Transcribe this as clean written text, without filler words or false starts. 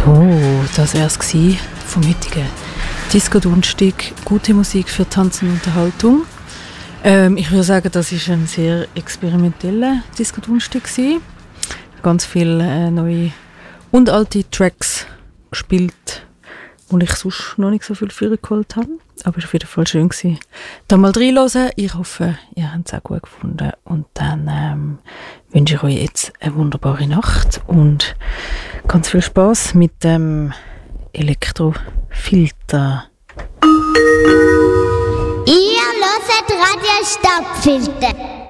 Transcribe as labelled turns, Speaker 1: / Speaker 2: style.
Speaker 1: So, das wär's gsi vom heutigen Disco-Donnerstag. Gute Musik für Tanz und Unterhaltung. Ich würde sagen, das war ein sehr experimenteller Disco-Donnerstag gsi. Ganz viele neue und alte Tracks gespielt, wo ich sonst noch nicht so viel für geholt habe. Aber es war auf jeden Fall schön gewesen, da mal reinzuhören. Ich hoffe, ihr habt es auch gut gefunden. Und dann wünsche ich euch jetzt eine wunderbare Nacht und ganz viel Spaß mit dem Elektrofilter.
Speaker 2: Ihr hört Radio Stadtfilter.